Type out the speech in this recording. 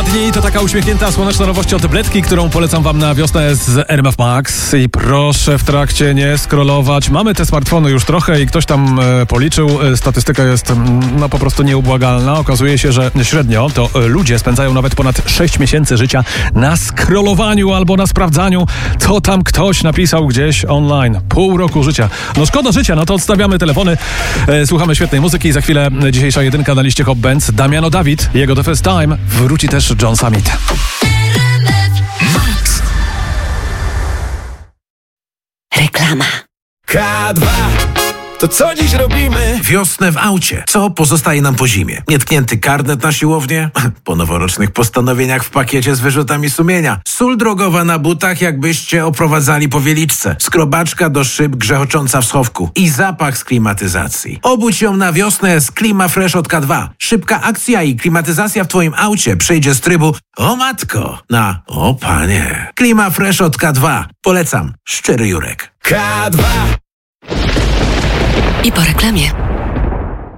dni to taka uśmiechnięta, słoneczna nowość od Bledki, którą polecam wam na wiosnę z RMF Max. I proszę w trakcie nie scrollować. Mamy te smartfony już trochę i ktoś tam policzył. Statystyka jest po prostu nieubłagalna. Okazuje się, że średnio to ludzie spędzają nawet ponad 6 miesięcy życia na scrollowaniu albo na sprawdzaniu, co tam ktoś napisał gdzieś online. Pół roku życia. No szkoda życia, no to odstawiamy telefony. Słuchamy świetnej muzyki i za chwilę dzisiejsza jedynka na liście Hot Bands. Damiano David, jego The First Time. Wróci też John Summit. Max. Reklama. K2. To co dziś robimy? Wiosnę w aucie. Co pozostaje nam po zimie? Nietknięty karnet na siłownię? Po noworocznych postanowieniach w pakiecie z wyrzutami sumienia. Sól drogowa na butach, jakbyście oprowadzali po Wieliczce. Skrobaczka do szyb grzechocząca w schowku. I zapach z klimatyzacji. Obudź ją na wiosnę z Klimafresh od K2. Szybka akcja i klimatyzacja w twoim aucie przejdzie z trybu o matko na o panie. Klimafresh od K2. Polecam. Szczery Jurek. K2. I po reklamie.